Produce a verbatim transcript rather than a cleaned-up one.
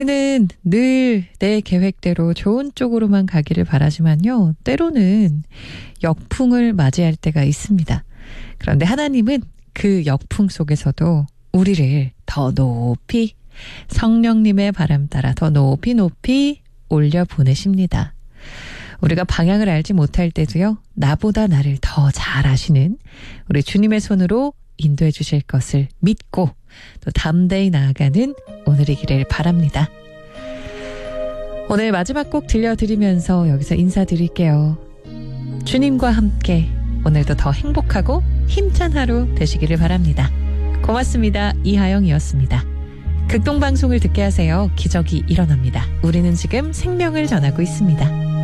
는 늘 내 계획대로 좋은 쪽으로만 가기를 바라지만요. 때로는 역풍을 맞이할 때가 있습니다. 그런데 하나님은 그 역풍 속에서도 우리를 더 높이 성령님의 바람 따라 더 높이 높이 올려 보내십니다. 우리가 방향을 알지 못할 때도요. 나보다 나를 더 잘 아시는 우리 주님의 손으로 인도해 주실 것을 믿고 또 담대히 나아가는 오늘이기를 바랍니다. 오늘 마지막 곡 들려드리면서 여기서 인사드릴게요. 주님과 함께 오늘도 더 행복하고 힘찬 하루 되시기를 바랍니다. 고맙습니다. 이하영이었습니다. 극동방송을 듣게 하세요. 기적이 일어납니다. 우리는 지금 생명을 전하고 있습니다.